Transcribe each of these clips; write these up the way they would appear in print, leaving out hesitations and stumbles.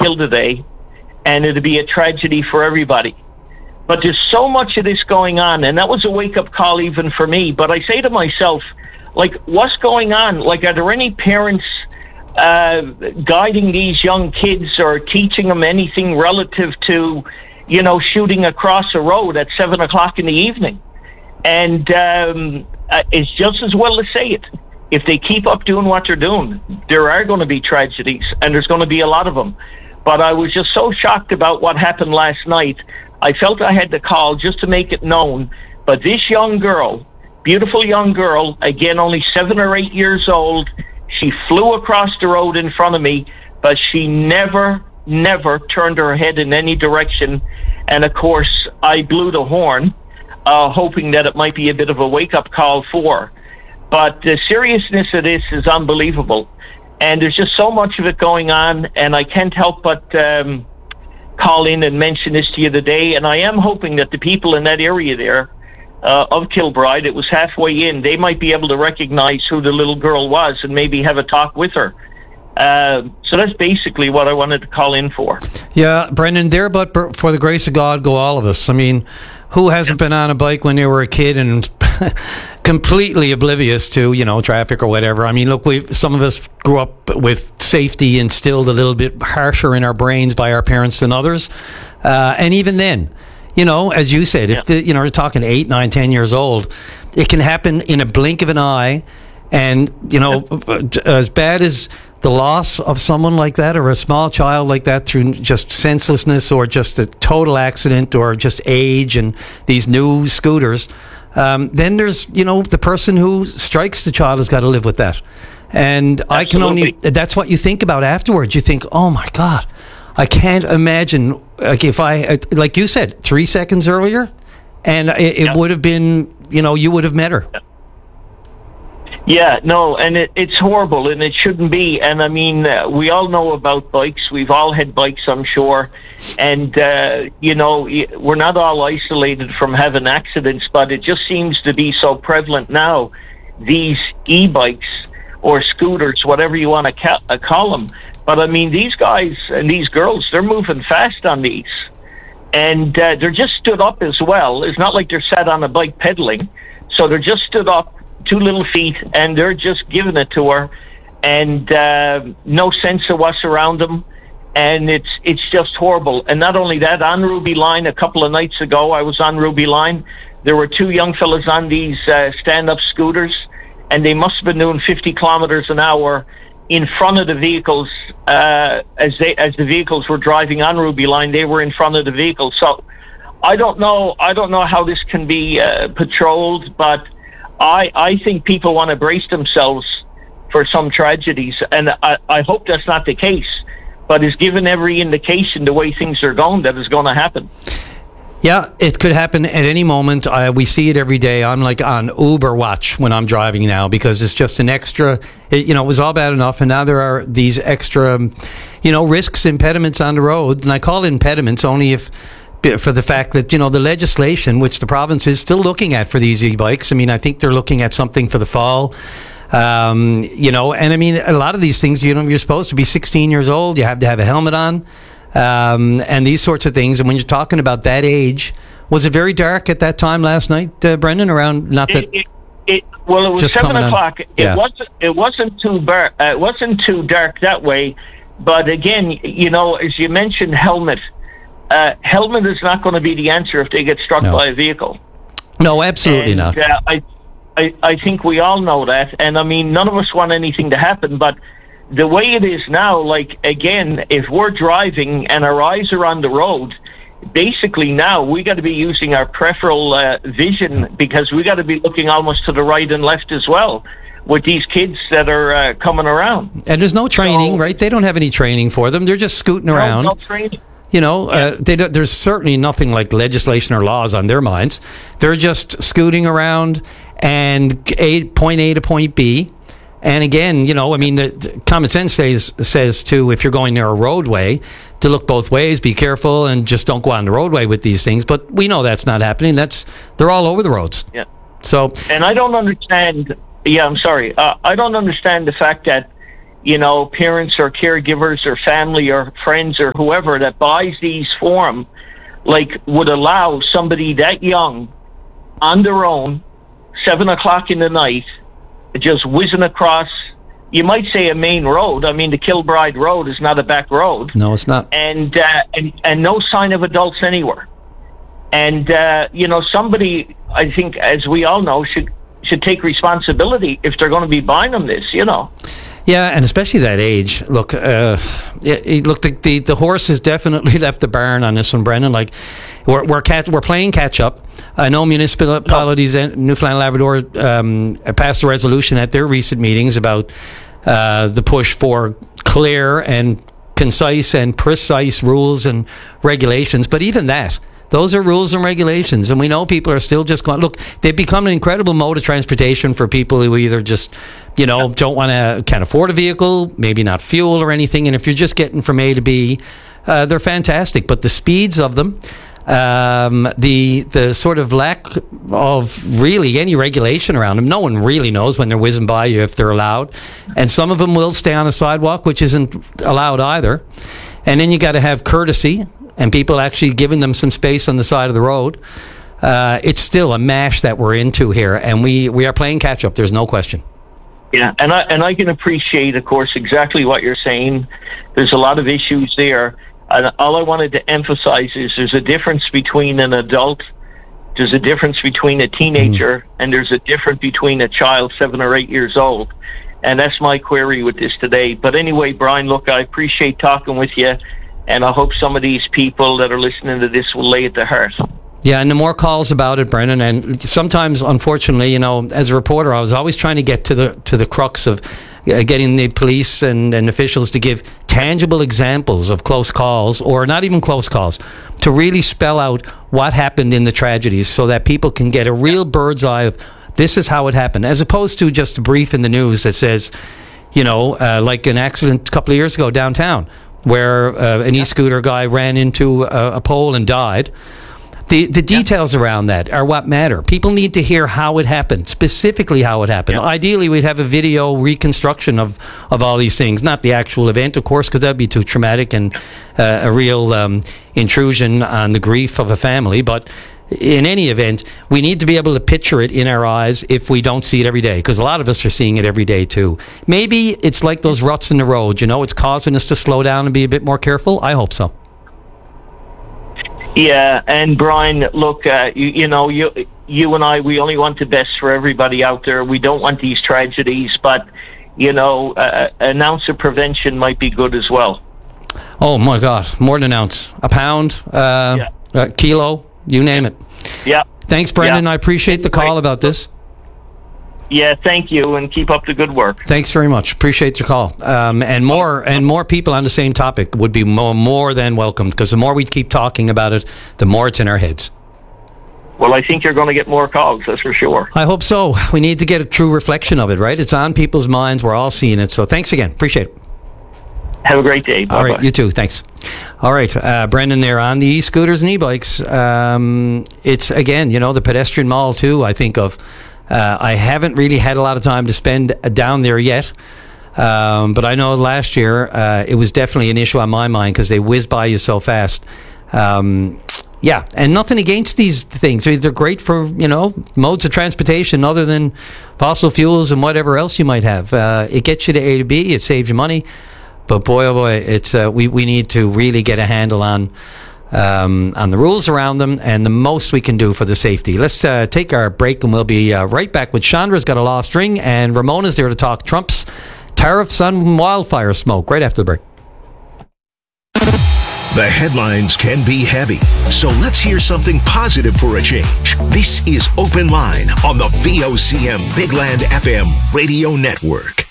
killed today, and it'd be a tragedy for everybody. But there's so much of this going on, and that was a wake-up call even for me. But I say to myself, like, what's going on? Like, are there any parents guiding these young kids or teaching them anything relative to, shooting across a road at 7 o'clock in the evening? And it's just as well to say it. If they keep up doing what they're doing, there are going to be tragedies, and there's going to be a lot of them. But I was just so shocked about what happened last night. I felt I had to call just to make it known. But this young girl, beautiful young girl, again, only 7 or 8 years old, she flew across the road in front of me, but she never turned her head in any direction. And of course, I blew the horn, hoping that it might be a bit of a wake-up call for her. But the seriousness of this is unbelievable. And there's just so much of it going on, and I can't help but call in and mention this to you today. And I am hoping that the people in that area there of Kilbride, it was halfway in, they might be able to recognize who the little girl was and maybe have a talk with her. So that's basically what I wanted to call in for. Yeah, Brendan, there, but for the grace of God, go all of us. I mean, who hasn't been on a bike when they were a kid and completely oblivious to, traffic or whatever? I mean, look, some of us grew up with safety instilled a little bit harsher in our brains by our parents than others. And even then, as you said, if you're talking 8, 9, 10 years old, it can happen in a blink of an eye. And, as bad as the loss of someone like that or a small child like that through just senselessness or just a total accident or just age and these new scooters, then there's, the person who strikes the child has got to live with that. And Absolutely. That's what you think about afterwards. You think, oh my God, I can't imagine, like if like you said, 3 seconds earlier, and it would have been, you would have met her. Yeah, no, and it's horrible, and it shouldn't be. And I mean, we all know about bikes. We've all had bikes, I'm sure. And, we're not all isolated from having accidents, but it just seems to be so prevalent now. These e-bikes or scooters, whatever you want to call them. But I mean, these guys and these girls, they're moving fast on these. And they're just stood up as well. It's not like they're sat on a bike pedaling. So they're just stood up, 2 little feet, and they're just giving it to her, and no sense of what's around them, and it's just horrible. And not only that, on Ruby Line a couple of nights ago, I was on Ruby Line, there were 2 young fellas on these stand-up scooters, and they must have been doing 50 kilometers an hour in front of the vehicles. As the vehicles were driving on Ruby Line, they were in front of the vehicles. So I don't know how this can be patrolled, but I think people want to brace themselves for some tragedies, and I hope that's not the case, but it's given every indication the way things are going that is going to happen. Yeah, it could happen at any moment. We see it every day. I'm like on Uber Watch when I'm driving now because it's just an extra, it was all bad enough, and now there are these extra, risks, impediments on the road, and I call it impediments only for the fact that, the legislation, which the province is still looking at for these e-bikes, I mean, I think they're looking at something for the fall, and I mean, a lot of these things, you're supposed to be 16 years old, you have to have a helmet on, and these sorts of things. And when you're talking about that age, was it very dark at that time last night, Brendan, around, not that... It was 7 o'clock. Yeah. It wasn't too dark. It wasn't too dark that way, but again, as you mentioned, helmet is not going to be the answer if they get struck by a vehicle. No, absolutely not. I think we all know that, and I mean, none of us want anything to happen, but the way it is now, like, again, if we're driving and our eyes are on the road, basically now we got to be using our peripheral vision, because we got to be looking almost to the right and left as well with these kids that are coming around. And there's no training, right? They don't have any training for them. They're just scooting around. No training. There's certainly nothing like legislation or laws on their minds. They're just scooting around and point A to point B. And again, the common sense says too, if you're going near a roadway, to look both ways, be careful, and just don't go on the roadway with these things. But we know that's not happening. They're all over the roads. Yeah. So. And I don't understand. Yeah, I'm sorry. I don't understand the fact that parents or caregivers or family or friends or whoever that buys these for them, would allow somebody that young on their own, 7 o'clock in the night, just whizzing across, you might say, a main road. I mean, the Kilbride Road is not a back road. No, it's not. And no sign of adults anywhere. And, somebody, I think, as we all know, should take responsibility if they're going to be buying them this, Yeah, and especially that age. Look, the horse has definitely left the barn on this one, Brendan. We're playing catch up. I know municipalities in Newfoundland and Labrador passed a resolution at their recent meetings about the push for clear and concise and precise rules and regulations. But even that, those are rules and regulations, and we know people are still just going. Look, they've become an incredible mode of transportation for people who either just, can't afford a vehicle, maybe not fuel or anything. And if you're just getting from A to B, they're fantastic. But the speeds of them, the sort of lack of really any regulation around them, no one really knows when they're whizzing by you if they're allowed. And some of them will stay on a sidewalk, which isn't allowed either. And then you got to have courtesy and people actually giving them some space on the side of the road. It's still a mash that we're into here, and we are playing catch up. There's no question. Yeah, and I can appreciate, of course, exactly what you're saying. There's a lot of issues there. And all I wanted to emphasize is there's a difference between an adult, there's a difference between a teenager, and there's a difference between a child 7 or 8 years old. And that's my query with this today. But anyway, Brian, look, I appreciate talking with you. And I hope some of these people that are listening to this will lay it to heart. Yeah, and the more calls about it, Brendan, and sometimes, unfortunately, as a reporter, I was always trying to get to the crux of getting the police and officials to give tangible examples of close calls, or not even close calls, to really spell out what happened in the tragedies so that people can get a real bird's eye of this is how it happened, as opposed to just a brief in the news that says, like an accident a couple of years ago downtown, where an e-scooter guy ran into a pole and died. The details around that are what matter. People need to hear how it happened, specifically how it happened. Yeah. Ideally, we'd have a video reconstruction of all these things, not the actual event, of course, because that'd be too traumatic and a real intrusion on the grief of a family. But in any event, we need to be able to picture it in our eyes if we don't see it every day, because a lot of us are seeing it every day too. Maybe it's like those ruts in the road, it's causing us to slow down and be a bit more careful. I hope so. Yeah, and Brian, look, you and I, we only want the best for everybody out there. We don't want these tragedies, but, an ounce of prevention might be good as well. Oh, my God, more than an ounce. A pound, a kilo, you name it. Yeah. Thanks, Brendan. I appreciate the call about this. Yeah, thank you, and keep up the good work. Thanks very much. Appreciate your call. And more people on the same topic would be more than welcome, because the more we keep talking about it, the more it's in our heads. Well, I think you're going to get more calls, that's for sure. I hope so. We need to get a true reflection of it, right? It's on people's minds. We're all seeing it. So thanks again. Appreciate it. Have a great day. Bye-bye. All right, you too. Thanks. All right, Brendan there on the e-scooters and e-bikes. It's, again, the pedestrian mall too, I think of. I haven't really had a lot of time to spend down there yet, but I know last year it was definitely an issue on my mind because they whiz by you so fast. Yeah, and nothing against these things. They're great for, modes of transportation other than fossil fuels and whatever else you might have. It gets you to A to B. It saves you money. But boy, oh boy, it's we need to really get a handle on the rules around them and the most we can do for the safety. Let's take our break, and we'll be right back with Chandra's Got a Lost Ring, and Ramona's there to talk Trump's tariffs on wildfire smoke right after the break. The headlines can be heavy, so let's hear something positive for a change. This is Open Line on the VOCM Bigland FM Radio Network.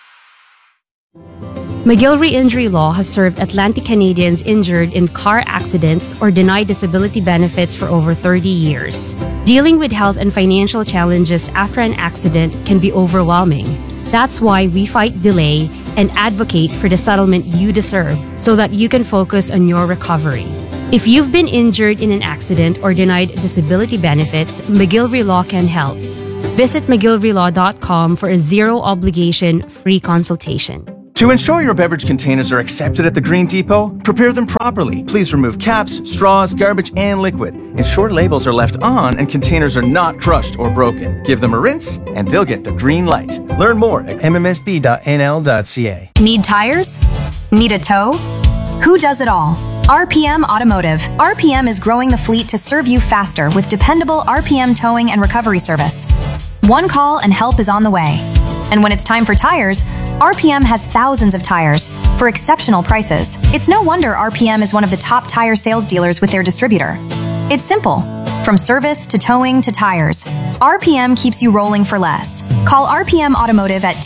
McGillivray Injury Law has served Atlantic Canadians injured in car accidents or denied disability benefits for over 30 years. Dealing with health and financial challenges after an accident can be overwhelming. That's why we fight delay and advocate for the settlement you deserve so that you can focus on your recovery. If you've been injured in an accident or denied disability benefits, McGillivray Law can help. Visit McGillivraylAw.com for a zero-obligation free consultation. To ensure your beverage containers are accepted at the Green Depot, prepare them properly. Please remove caps, straws, garbage, and liquid. Ensure labels are left on and containers are not crushed or broken. Give them a rinse and they'll get the green light. Learn more at mmsb.nl.ca. Need tires? Need a tow? Who does it all? RPM Automotive. RPM is growing the fleet to serve you faster with dependable RPM towing and recovery service. One call and help is on the way. And when it's time for tires, RPM has thousands of tires for exceptional prices. It's no wonder RPM is one of the top tire sales dealers with their distributor. It's simple. From service to towing to tires, RPM keeps you rolling for less. Call RPM Automotive at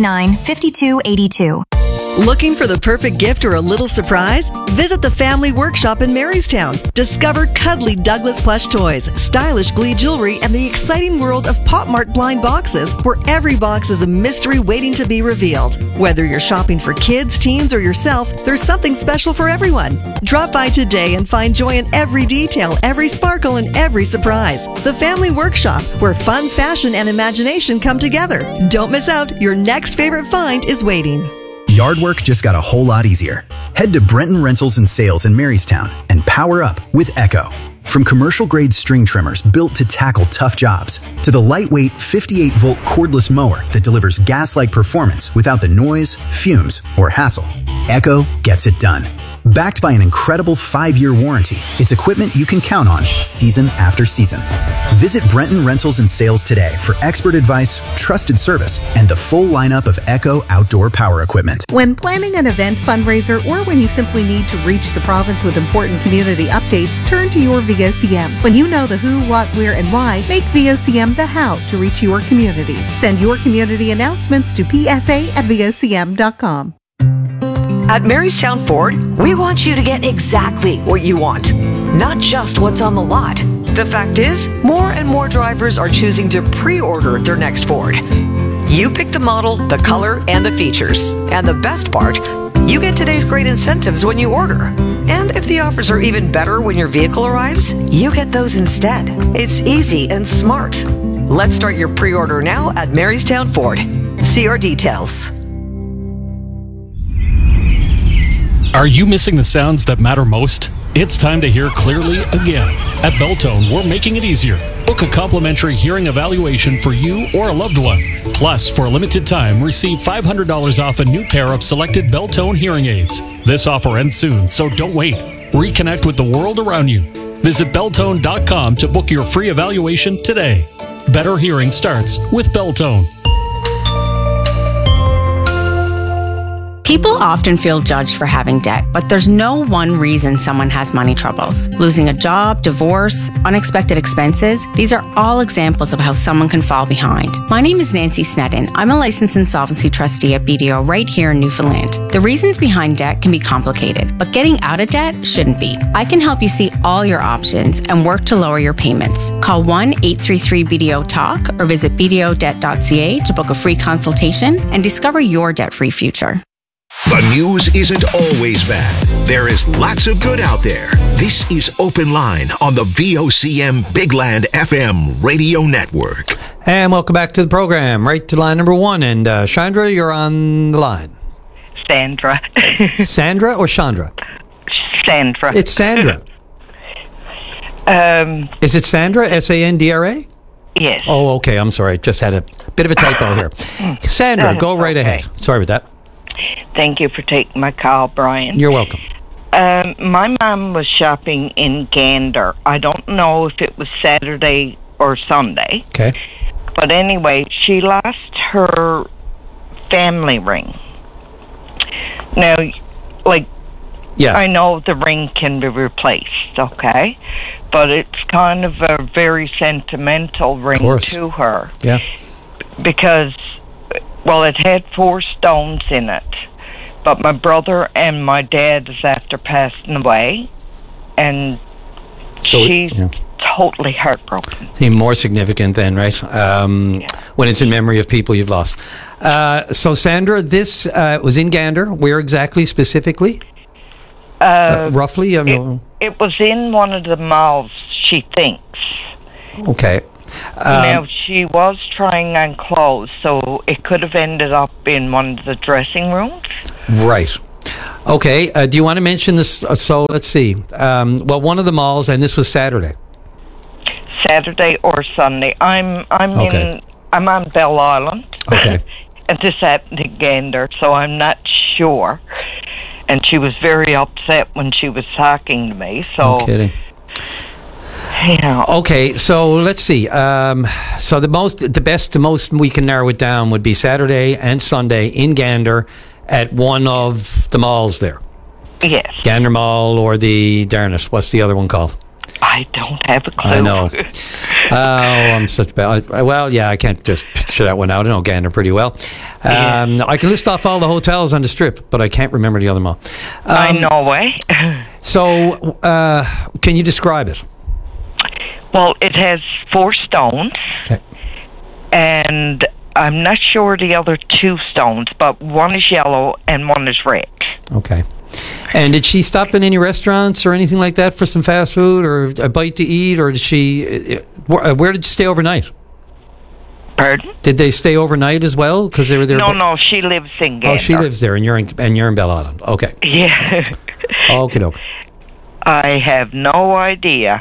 279-5282. Looking for the perfect gift or a little surprise? Visit the Family Workshop in Marystown. Discover cuddly Douglas plush toys, stylish Glee jewelry, and the exciting world of Pop Mart blind boxes, where every box is a mystery waiting to be revealed. Whether you're shopping for kids, teens, or yourself, there's something special for everyone. Drop by today and find joy in every detail, every sparkle, and every surprise. The Family Workshop, where fun, fashion, and imagination come together. Don't miss out. Your next favorite find is waiting. Yard work just got a whole lot easier. Head to Brenton Rentals and Sales in Marystown and power up with Echo. From commercial-grade string trimmers built to tackle tough jobs, to the lightweight 58-volt cordless mower that delivers gas-like performance without the noise, fumes, or hassle, Echo gets it done. Backed by an incredible 5-year warranty, it's equipment you can count on season after season. Visit Brenton Rentals and Sales today for expert advice, trusted service, and the full lineup of Echo outdoor power equipment. When planning an event, fundraiser, or when you simply need to reach the province with important community updates, turn to your VOCM. When you know the who, what, where, and why, make VOCM the how to reach your community. Send your community announcements to psa@vocm.com. At Marystown Ford, we want you to get exactly what you want, not just what's on the lot. The fact is, more and more drivers are choosing to pre-order their next Ford. You pick the model, the color, and the features. And the best part, you get today's great incentives when you order. And if the offers are even better when your vehicle arrives, you get those instead. It's easy and smart. Let's start your pre-order now at Marystown Ford. See our details. Are you missing the sounds that matter most? It's time to hear clearly again. At Beltone, we're making it easier. Book a complimentary hearing evaluation for you or a loved one. Plus, for a limited time, receive $500 off a new pair of selected Beltone hearing aids. This offer ends soon, so don't wait. Reconnect with the world around you. Visit Beltone.com to book your free evaluation today. Better hearing starts with Beltone. People often feel judged for having debt, but there's no one reason someone has money troubles. Losing a job, divorce, unexpected expenses, these are all examples of how someone can fall behind. My name is Nancy Snedden. I'm a licensed insolvency trustee at BDO right here in Newfoundland. The reasons behind debt can be complicated, but getting out of debt shouldn't be. I can help you see all your options and work to lower your payments. Call 1-833-BDO-TALK or visit bdodebt.ca to book a free consultation and discover your debt-free future. The news isn't always bad. There is lots of good out there. This is Open Line on the VOCM Bigland FM radio network. And welcome back to the program. Right to line number one. And Chandra, you're on the line. Sandra. Sandra or Chandra? Sandra. It's Sandra. Is it Sandra? S-A-N-D-R-A? Yes. Oh, okay. I'm sorry. I just had a bit of a typo here. Sandra, go right ahead. Sorry about that. Thank you for taking my call, Brian. You're welcome. My mom was shopping in Gander. I don't know if it was Saturday or Sunday. Okay. But anyway, she lost her family ring. Now, I know the ring can be replaced, okay? But it's kind of a very sentimental ring to her. Yeah. Because, it had 4 stones in it. But my brother and my dad is after passing away, and she's totally heartbroken. Seem more significant then, right? When it's in memory of people you've lost. So, Sandra, this was in Gander. Where exactly, specifically? Roughly? It was in one of the malls, she thinks. Okay. Now, she was trying on clothes, so it could have ended up in one of the dressing rooms. Right. Okay. Do you want to mention this? So let's see. Well, one of the malls, and this was Saturday. Saturday or Sunday. I'm on Bell Island. Okay. And this happened in Gander, so I'm not sure. And she was very upset when she was talking to me. So. No kidding. Yeah. Okay, so let's see. So the most we can narrow it down would be Saturday and Sunday in Gander at one of the malls there. Yes. Gander Mall or the Darnett. What's the other one called? I don't have a clue. I know. Oh, I'm such bad. Well, yeah, I can't just picture that one out. I know Gander pretty well. I can list off all the hotels on the Strip, but I can't remember the other mall. I know, So, can you describe it? Well, it has 4 stones. Okay. And I'm not sure the other 2 stones, but one is yellow and one is red. Okay. And did she stop in any restaurants or anything like that for some fast food or a bite to eat, or did she? Where did you stay overnight? Pardon? Did they stay overnight as well? Because they were there. No, she lives in Gander. Oh, she lives there, and you're in Bell Island. Okay. Yeah. Okay. I have no idea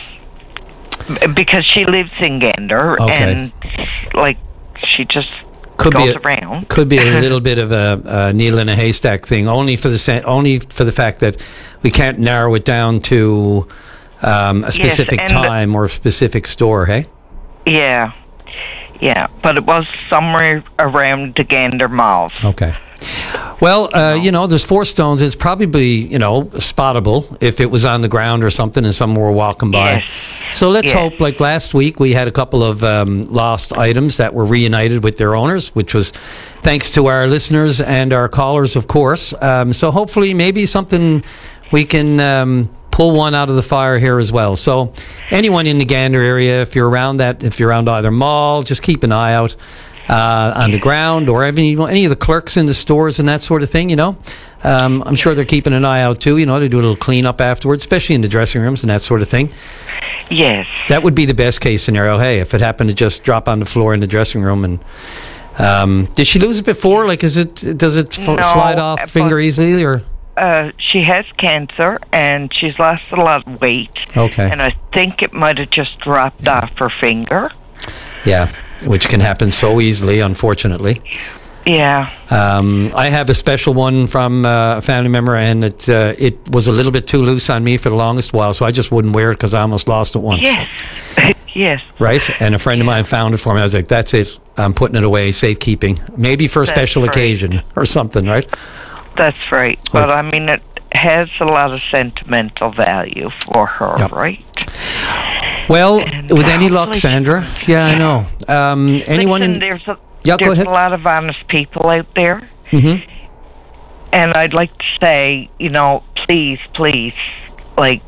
because she lives in Gander, and like she just. Goes around. Could be a little bit of a needle in a haystack thing, only for the fact that we can't narrow it down to a specific time or a specific store. Hey. Yeah, but it was somewhere around the Gander Mall. Okay. Well, there's 4 stones. It's probably, spottable if it was on the ground or something and someone were walking by. Yes. So let's hope, like last week, we had a couple of lost items that were reunited with their owners, which was thanks to our listeners and our callers, of course. So hopefully maybe something we can pull one out of the fire here as well. So anyone in the Gander area, if you're around either mall, just keep an eye out. On the ground, or any of the clerks in the stores and that sort of thing, I'm sure they're keeping an eye out too, to do a little cleanup afterwards, especially in the dressing rooms and that sort of thing. Yes. That would be the best case scenario. Hey, if it happened to just drop on the floor in the dressing room, and did she lose it before? Like, does it slide off finger easily, or? She has cancer and she's lost a lot of weight. Okay. And I think it might have just dropped off her finger. Yeah. Which can happen so easily, unfortunately. Yeah. I have a special one from a family member, and it was a little bit too loose on me for the longest while, so I just wouldn't wear it because I almost lost it once. Yes. Yes. Right? And a friend of mine found it for me. I was like, that's it. I'm putting it away, safekeeping. Maybe for a special occasion or something, right? That's right. But, I mean, it has a lot of sentimental value for her, right? Well, with any luck, Sandra. Yeah, I know. Anyone there's go ahead. ahead. A lot of honest people out there. Mm-hmm. And I'd like to say, please, like,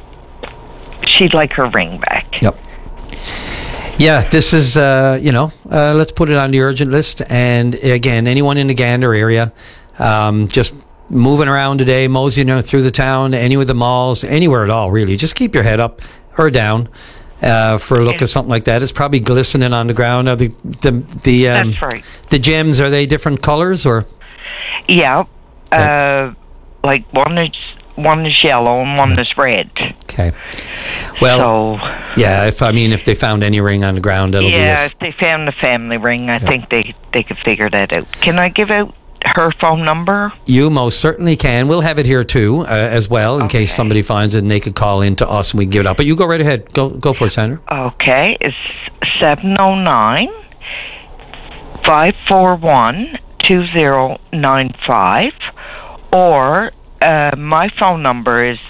she'd like her ring back. Yep. Yeah, this is, let's put it on the urgent list. And again, anyone in the Gander area, just moving around today, moseying through the town, any of the malls, anywhere at all, really. Just keep your head up or down for a look at something like that. It's probably glistening on the ground. Are That's right. The gems, are they different colors or? Yeah. Okay. Like one is yellow and one is red. Okay. Well, if they found any ring on the ground, that'll be if they found the family ring, I think they could figure that out. Can I give out her phone number? You most certainly can. We'll have it here too, as well, in case somebody finds it and they could call in to us and we can give it up. But you go right ahead. Go for it, Sandra. Okay. It's 709-541-2095, or my phone number is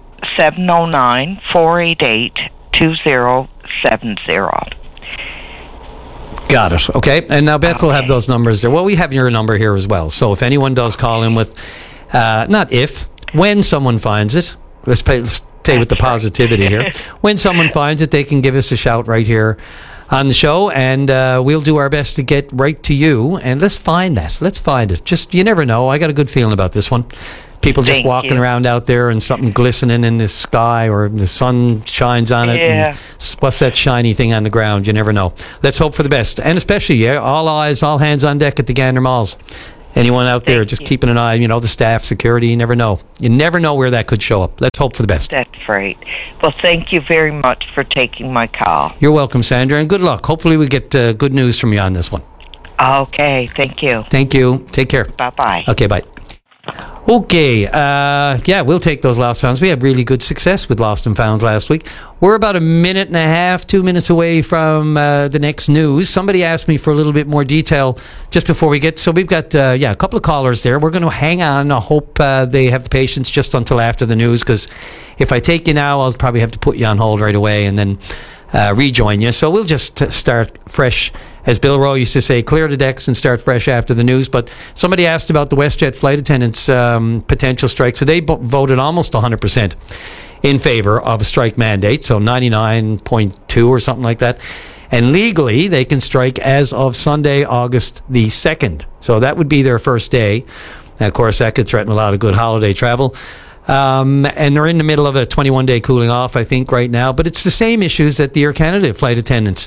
709-488-2070. Got it. Okay. And now Beth will have those numbers there. Well, we have your number here as well. So if anyone does call in with, when someone finds it, let's stay with the positivity here. When someone finds it, they can give us a shout right here on the show, and we'll do our best to get right to you. And let's find that. Let's find it. Just, you never know. I got a good feeling about this one. People just walking around out there and something glistening in the sky, or the sun shines on it. Yeah. And what's that shiny thing on the ground? You never know. Let's hope for the best. And especially, all eyes, all hands on deck at the Gander Malls. anyone out there just keeping an eye, the staff, security, you never know. You never know where that could show up. Let's hope for the best. That's right. Well, thank you very much for taking my call. You're welcome, Sandra, and good luck. Hopefully we get good news from you on this one. Okay, thank you. Thank you. Take care. Bye-bye. Okay, bye. Okay, we'll take those lost founds. We had really good success with lost and found last week. We're about 1.5 minutes, 2 minutes away from the next news. Somebody asked me for a little bit more detail just before we get, so we've got, a couple of callers there. We're going to hang on. I hope they have the patience just until after the news, because if I take you now, I'll probably have to put you on hold right away and then rejoin you. So we'll just start fresh. As Bill Rowe used to say, clear the decks and start fresh after the news. But somebody asked about the WestJet flight attendants' potential strike. So they voted almost 100% in favor of a strike mandate, so 99.2 or something like that. And legally, they can strike as of Sunday, August the 2nd. So that would be their first day. And of course, that could threaten a lot of good holiday travel. And they're in the middle of a 21-day cooling off, I think, right now. But it's the same issues that the Air Canada flight attendants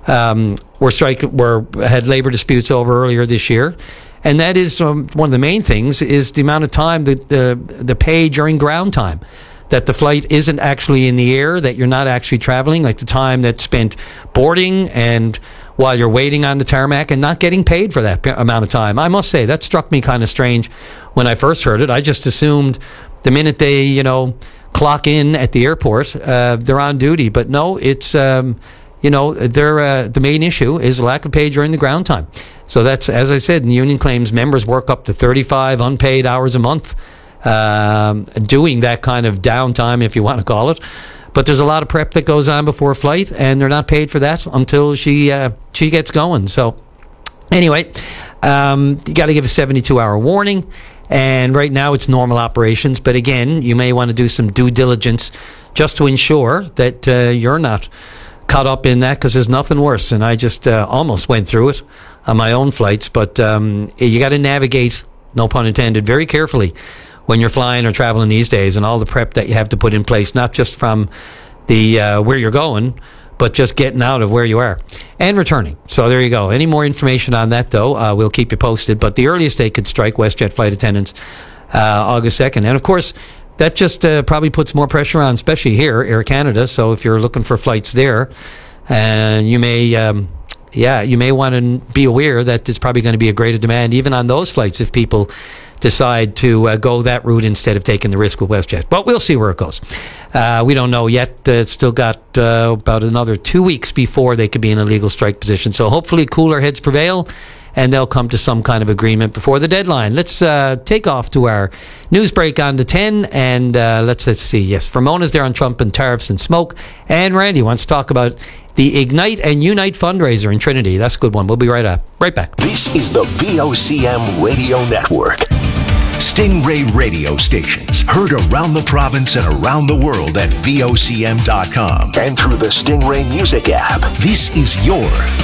had labor disputes over earlier this year, and that is one of the main things is the amount of time the pay during ground time, that the flight isn't actually in the air, that you're not actually traveling, like the time that's spent boarding and while you're waiting on the tarmac and not getting paid for that amount of time. I must say that struck me kind of strange when I first heard it. I just assumed the minute they clock in at the airport they're on duty, but no, it's the main issue is lack of pay during the ground time. So that's, as I said, the union claims members work up to 35 unpaid hours a month doing that kind of downtime, if you want to call it. But there's a lot of prep that goes on before flight, and they're not paid for that until she gets going. So anyway, you got to give a 72-hour warning. And right now it's normal operations. But again, you may want to do some due diligence just to ensure that you're not caught up in that, because there's nothing worse. And I just almost went through it on my own flights. But you got to navigate, no pun intended, very carefully when you're flying or traveling these days, and all the prep that you have to put in place, not just from the where you're going, but just getting out of where you are and returning. So there you go. Any more information on that, though, we'll keep you posted. But the earliest they could strike WestJet flight attendants, August 2nd. And of course, that just probably puts more pressure on, especially here, Air Canada. So if you're looking for flights there, you may want to be aware that there's probably going to be a greater demand even on those flights if people decide to go that route instead of taking the risk with WestJet. But we'll see where it goes. We don't know yet. It's still got about another 2 weeks before they could be in a legal strike position. So hopefully cooler heads prevail, and they'll come to some kind of agreement before the deadline. Let's take off to our news break on the 10, and let's see. Yes, Ramona's there on Trump and tariffs and smoke, and Randy wants to talk about the Ignite and Unite fundraiser in Trinity. That's a good one. We'll be right back. This is the VOCM Radio Network. Stingray radio stations heard around the province and around the world at VOCM.com and through the Stingray Music app. This is your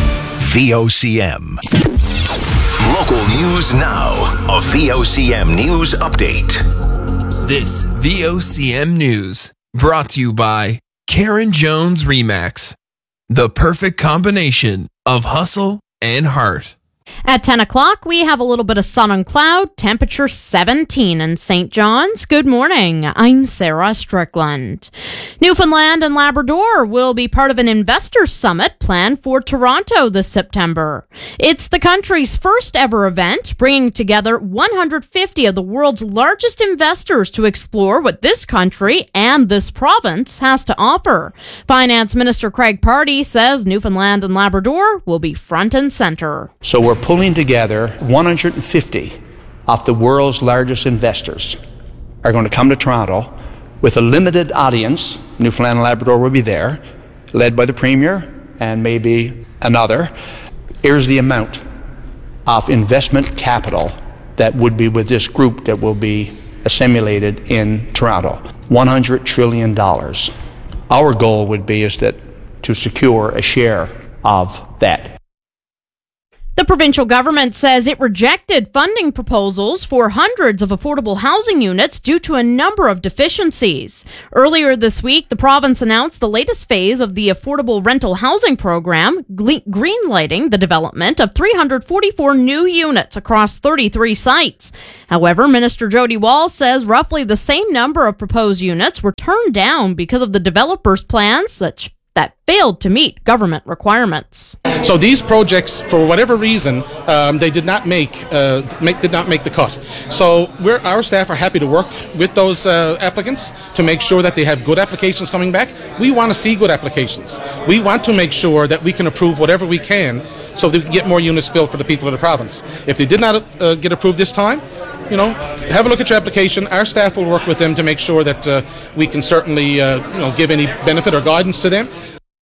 VOCM. Local news now. A VOCM news update. This VOCM news brought to you by Karen Jones Remax. The perfect combination of hustle and heart. At 10 o'clock, we have a little bit of sun and cloud, temperature 17 in St. John's. Good morning. I'm Sarah Strickland. Newfoundland and Labrador will be part of an investor summit planned for Toronto this September. It's the country's first ever event, bringing together 150 of the world's largest investors to explore what this country and this province has to offer. Finance Minister Craig Pardy says Newfoundland and Labrador will be front and center. So we're pulling together 150 of the world's largest investors are going to come to Toronto with a limited audience. Newfoundland and Labrador will be there, led by the Premier and maybe another. Here's the amount of investment capital that would be with this group that will be assimilated in Toronto. $100 trillion. Our goal would be to secure a share of that. The provincial government says it rejected funding proposals for hundreds of affordable housing units due to a number of deficiencies. Earlier this week, the province announced the latest phase of the affordable rental housing program, greenlighting the development of 344 new units across 33 sites. However, Minister Jody Wall says roughly the same number of proposed units were turned down because of the developers' plans that failed to meet government requirements. So these projects, for whatever reason, they did not make the cut. So our staff are happy to work with those applicants to make sure that they have good applications coming back. We want to see good applications. We want to make sure that we can approve whatever we can so that we can get more units built for the people of the province. If they did not get approved this time, have a look at your application. Our staff will work with them to make sure that we can certainly, give any benefit or guidance to them.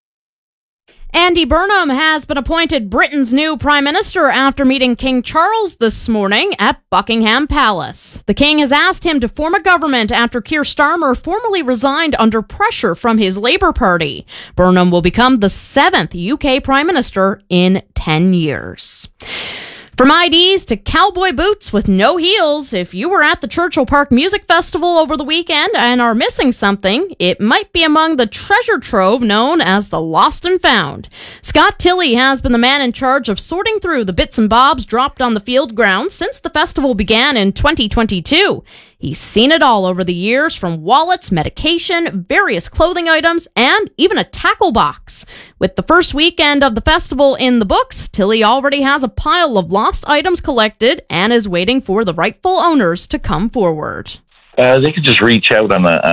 Andy Burnham has been appointed Britain's new Prime Minister after meeting King Charles this morning at Buckingham Palace. The King has asked him to form a government after Keir Starmer formally resigned under pressure from his Labour Party. Burnham will become the 7th UK Prime Minister in 10 years. From IDs to cowboy boots with no heels, if you were at the Churchill Park Music Festival over the weekend and are missing something, it might be among the treasure trove known as the Lost and Found. Scott Tilley has been the man in charge of sorting through the bits and bobs dropped on the field grounds since the festival began in 2022. He's seen it all over the years, from wallets, medication, various clothing items, and even a tackle box. With the first weekend of the festival in the books, Tilley already has a pile of lost items collected and is waiting for the rightful owners to come forward. They could just reach out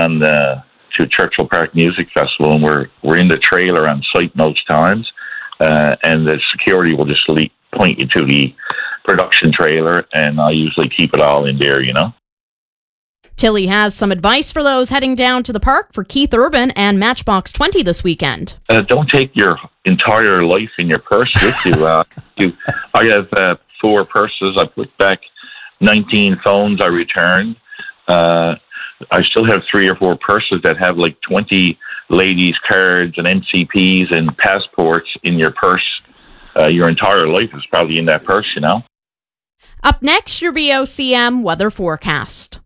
to Churchill Park Music Festival, and we're in the trailer on site most times, and the security will just point you to the production trailer, and I usually keep it all in there, Tilley has some advice for those heading down to the park for Keith Urban and Matchbox 20 this weekend. Don't take your entire life in your purse with you. I have 4 purses. I put back 19 phones I returned. I still have 3 or 4 purses that have like 20 ladies' cards and NCPs and passports in your purse. Your entire life is probably in that purse, Up next, your VOCM weather forecast.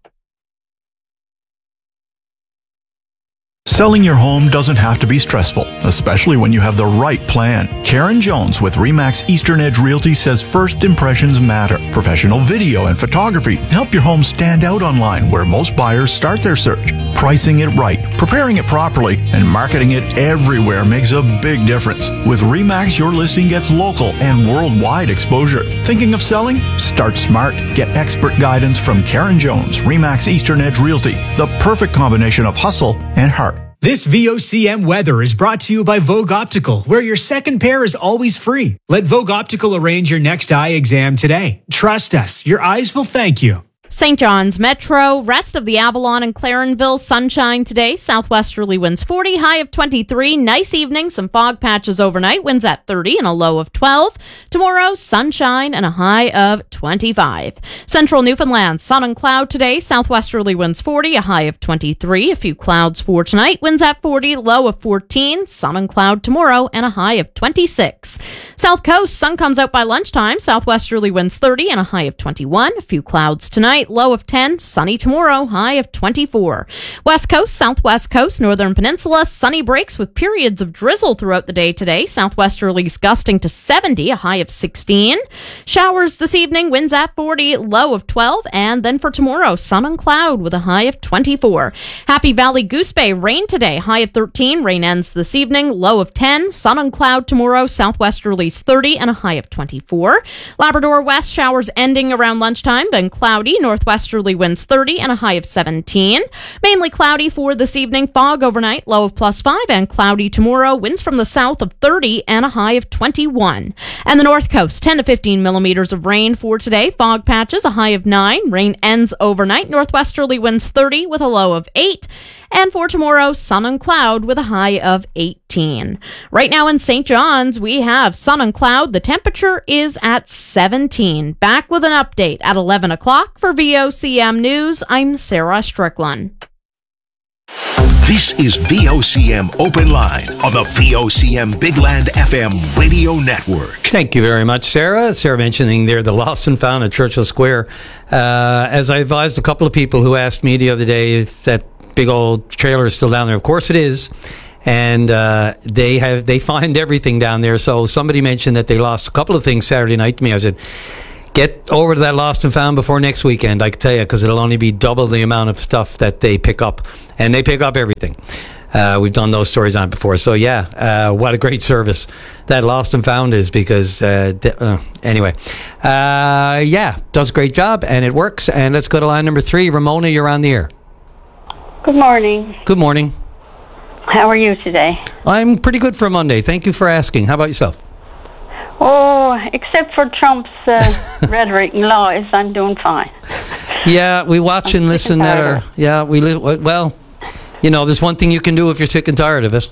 Selling your home doesn't have to be stressful, especially when you have the right plan. Karen Jones with RE/MAX Eastern Edge Realty says first impressions matter. Professional video and photography help your home stand out online where most buyers start their search. Pricing it right, preparing it properly, and marketing it everywhere makes a big difference. With RE/MAX, your listing gets local and worldwide exposure. Thinking of selling? Start smart. Get expert guidance from Karen Jones, RE/MAX Eastern Edge Realty, the perfect combination of hustle and heart. This VOCM weather is brought to you by Vogue Optical, where your second pair is always free. Let Vogue Optical arrange your next eye exam today. Trust us, your eyes will thank you. St. John's Metro, rest of the Avalon and Clarenville, sunshine today, southwesterly winds 40, high of 23. Nice evening, some fog patches overnight, winds at 30 and a low of 12. Tomorrow, sunshine and a high of 25. Central Newfoundland, sun and cloud today, southwesterly winds 40, a high of 23. A few clouds for tonight, winds at 40, low of 14. Sun and cloud tomorrow and a high of 26. South Coast, sun comes out by lunchtime, southwesterly winds 30 and a high of 21. A few clouds tonight, low of 10, sunny tomorrow, high of 24. West Coast, Southwest Coast, Northern Peninsula, sunny breaks with periods of drizzle throughout the day today. Southwesterlies gusting to 70, a high of 16. Showers this evening, winds at 40, low of 12. And then for tomorrow, sun and cloud with a high of 24. Happy Valley Goose Bay, rain today, high of 13. Rain ends this evening, low of 10. Sun and cloud tomorrow, southwesterlies 30 and a high of 24. Labrador West, showers ending around lunchtime, then cloudy. Northwesterly winds 30 and a high of 17. Mainly cloudy for this evening. Fog overnight, low of +5, and cloudy tomorrow. Winds from the south of 30 and a high of 21. And the North Coast, 10 to 15 millimeters of rain for today. Fog patches, a high of 9. Rain ends overnight. Northwesterly winds 30 with a low of 8. And for tomorrow, sun and cloud with a high of 18. Right now in St. John's, we have sun and cloud. The temperature is at 17. Back with an update at 11 o'clock for VOCM News. I'm Sarah Strickland. This is VOCM Open Line on the VOCM Big Land FM Radio Network. Thank you very much, Sarah. Sarah mentioning there the lost and found at Churchill Square. As I advised a couple of people who asked me the other day if that big old trailer is still down there. Of course it is. And they find everything down there. So somebody mentioned that they lost a couple of things Saturday night to me. I said, get over to that lost and found before next weekend, I can tell you, because it'll only be double the amount of stuff that they pick up. And they pick up everything. We've done those stories on before. So, what a great service that lost and found is, because, anyway. Does a great job, and it works. And let's go to line number 3. Ramona, you're on the air. Good morning. Good morning. How are you today? I'm pretty good for a Monday. Thank you for asking. How about yourself? Oh, except for Trump's rhetoric and lies, I'm doing fine. Yeah, we watch and listen at our... Yeah, well, you know, there's one thing you can do if you're sick and tired of it.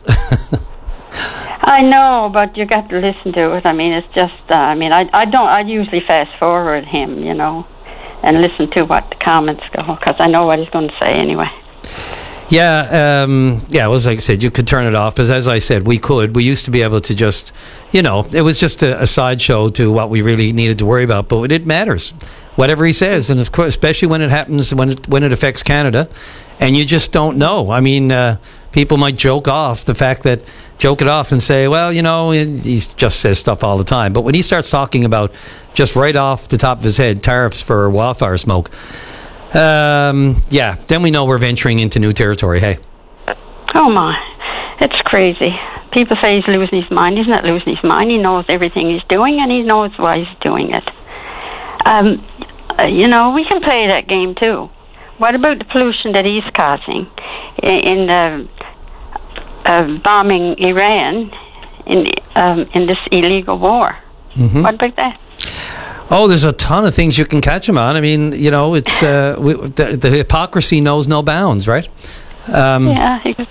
I know, but you got to listen to it. I mean, it's just... I usually fast forward him, you know, and listen to what the comments go, because I know what he's going to say anyway. Yeah, well, like I said, you could turn it off, because as I said, we used to be able to just, you know, it was just a sideshow to what we really needed to worry about, but it matters, whatever he says, and of course, especially when it happens, when it affects Canada, and you just don't know. I mean, people might joke it off and say, well, you know, he just says stuff all the time, but when he starts talking about, just right off the top of his head, tariffs for wildfire smoke, then we know we're venturing into new territory. Hey. Oh my, it's crazy. People say he's losing his mind. He's not losing his mind. He knows everything he's doing, and he knows why he's doing it. You know, we can play that game too. What about the pollution that he's causing in bombing Iran in this illegal war? Mm-hmm. What about that? Oh, there's a ton of things you can catch him on. I mean, you know, it's the hypocrisy knows no bounds, right? It's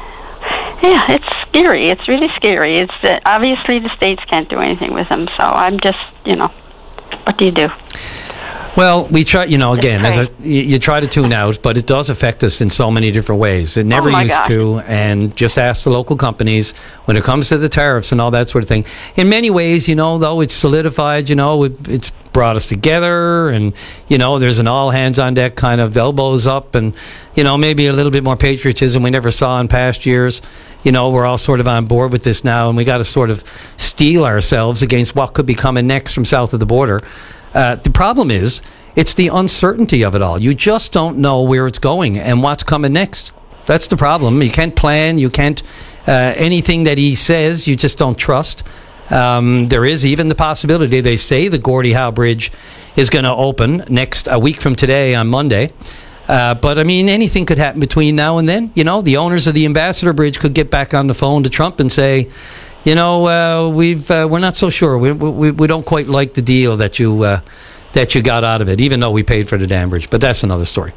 scary. It's really scary. It's obviously the states can't do anything with him. So I'm just, you know, what do you do? Well, we try, you know, again, you try to tune out, but it does affect us in so many different ways. It never used to, and just ask the local companies when it comes to the tariffs and all that sort of thing. In many ways, you know, though, it's solidified, you know, it's brought us together, and, you know, there's an all-hands-on-deck kind of elbows up, and, you know, maybe a little bit more patriotism we never saw in past years. You know, we're all sort of on board with this now, and we got to sort of steel ourselves against what could be coming next from south of the border. The problem is, it's the uncertainty of it all. You just don't know where it's going and what's coming next. That's the problem. You can't plan. You can't, anything that he says, you just don't trust. There is even the possibility, they say the Gordie Howe Bridge is going to open a week from today on Monday. But I mean, anything could happen between now and then. You know, the owners of the Ambassador Bridge could get back on the phone to Trump and say, you know, we're not so sure. We don't quite like the deal that you got out of it, even though we paid for the dam bridge. But that's another story.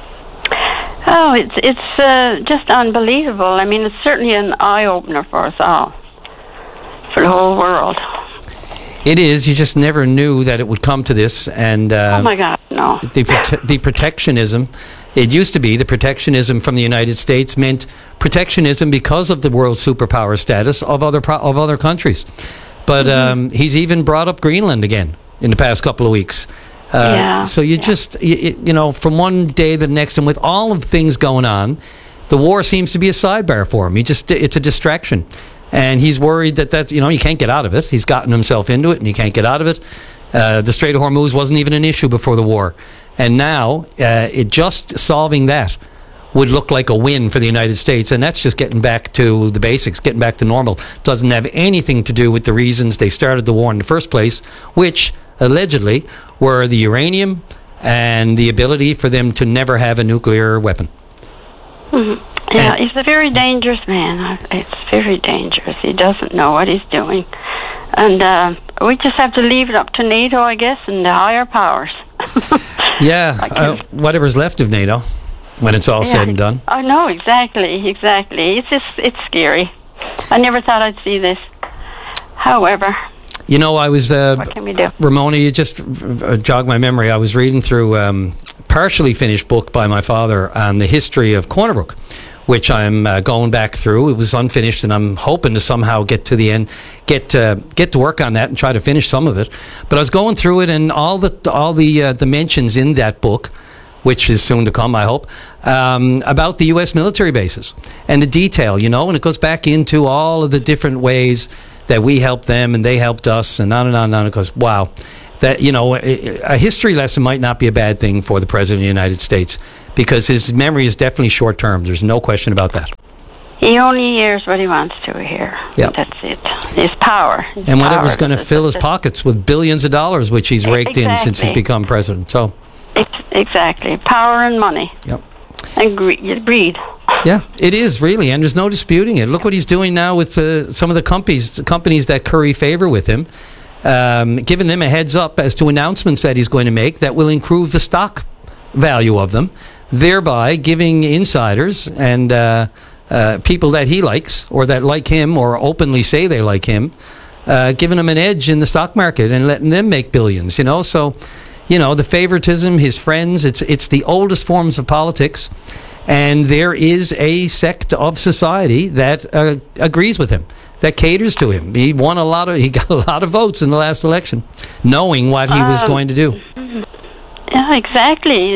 Oh, it's just unbelievable. I mean, it's certainly an eye opener for us all, for the whole world. It is. You just never knew that it would come to this, and oh my God, no. The protectionism. It used to be the protectionism from the United States meant protectionism because of the world superpower status of other countries. But he's even brought up Greenland again in the past couple of weeks. So you know, from one day to the next, and with all of things going on, the war seems to be a sidebar for him. It's a distraction. And he's worried that you know, he can't get out of it. He's gotten himself into it, and he can't get out of it. The Strait of Hormuz wasn't even an issue before the war. And now, just solving that would look like a win for the United States. And that's just getting back to the basics, getting back to normal. Doesn't have anything to do with the reasons they started the war in the first place, which allegedly were the uranium and the ability for them to never have a nuclear weapon. Mm-hmm. Yeah, he's a very dangerous man. It's very dangerous. He doesn't know what he's doing. And we just have to leave it up to NATO, I guess, and the higher powers. Whatever's left of NATO when it's all said and done. I know, exactly. It's scary. I never thought I'd see this. However, you know, I was what can we do? Ramona, you just jogged my memory. I was reading through partially finished book by my father on the history of Corner Brook, which I'm going back through. It was unfinished, and I'm hoping to somehow get to the end, get to work on that and try to finish some of it. But I was going through it, and all the mentions in that book, which is soon to come, I hope, about the U.S. military bases and the detail, and it goes back into all of the different ways that we helped them and they helped us, and on and on and on. It goes, wow. That, a history lesson might not be a bad thing for the President of the United States, because his memory is definitely short-term. There's no question about that. He only hears what he wants to hear. Yeah. That's it. His power. And whatever's going to fill his pockets with billions of dollars, which he's raked in since he's become president. So. Exactly. Power and money. Yep. And greed. Yeah, it is, really, and there's no disputing it. Look what he's doing now with some of the companies that curry favor with him, giving them a heads up as to announcements that he's going to make that will improve the stock value of them, thereby giving insiders and people that he likes or that like him or openly say they like him, giving them an edge in the stock market and letting them make billions, So, the favoritism, his friends, it's the oldest forms of politics. And there is a sect of society that agrees with him, that caters to him. He got a lot of votes in the last election, knowing what he was going to do. Yeah, exactly.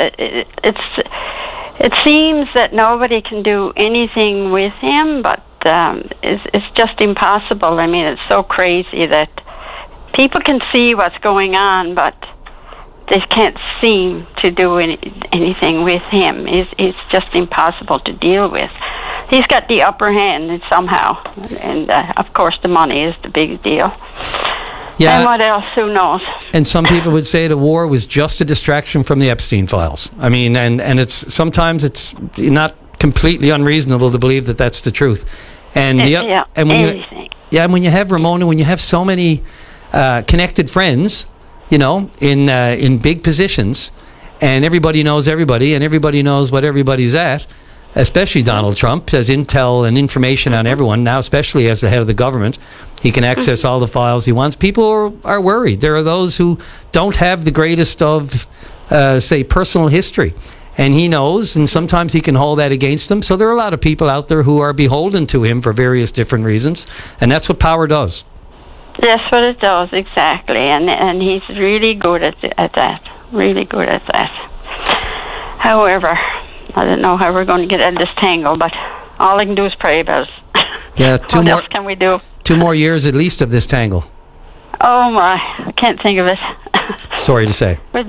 It seems that nobody can do anything with him, but it's just impossible. I mean, it's so crazy that people can see what's going on, but they can't seem to do anything with him. It's just impossible to deal with. He's got the upper hand somehow, and of course the money is the big deal. Yeah. And what else? Who knows? And some people would say the war was just a distraction from the Epstein files. I mean, and sometimes it's not completely unreasonable to believe that that's the truth. And when you have Ramona, when you have so many connected friends, in big positions, and everybody knows everybody, and everybody knows what everybody's at, especially Donald Trump has intel and information on everyone now, especially as the head of the government. He can access all the files he wants. People are worried. There are those who don't have the greatest of, say, personal history, and he knows, and sometimes he can hold that against them. So there are a lot of people out there who are beholden to him for various different reasons, and that's what power does. That's what it does, exactly, and he's really good at that, really good at that. However, I don't know how we're going to get out of this tangle, but all I can do is pray about it. Yeah, what else can we do? 2 more years at least of this tangle. Oh my, I can't think of it. Sorry to say. But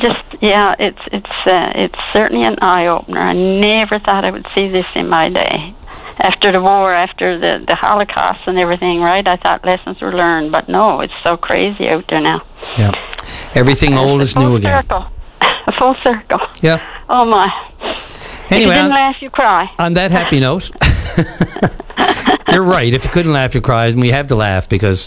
it's certainly an eye opener. I never thought I would see this in my day. After the war, after the Holocaust and everything, right? I thought lessons were learned, but no, it's so crazy out there now. Yeah, everything old is new again. A full circle. Yeah. Oh my. Anyway, if you didn't laugh, you cry. On that happy note, you're right. If you couldn't laugh, you cry, and we have to laugh because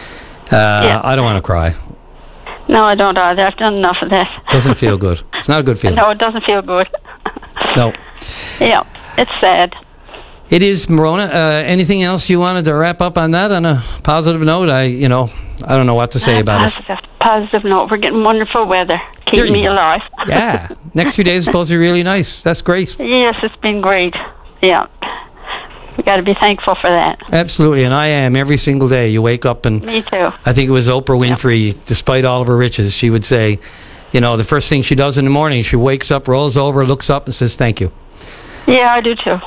I don't want to cry. No, I don't either. I've done enough of that. Doesn't feel good. It's not a good feeling. No, it doesn't feel good. No. Yeah, it's sad. It is, Morona. Anything else you wanted to wrap up on that on a positive note? I don't know what to say about it. Positive note. We're getting wonderful weather. Keep me alive. Yeah. Next few days are supposed to be really nice. That's great. Yes, it's been great. Yeah. We got to be thankful for that. Absolutely, and I am every single day. You wake up and... Me too. I think it was Oprah Winfrey, despite all of her riches, she would say, the first thing she does in the morning, she wakes up, rolls over, looks up and says, thank you. Yeah, I do too.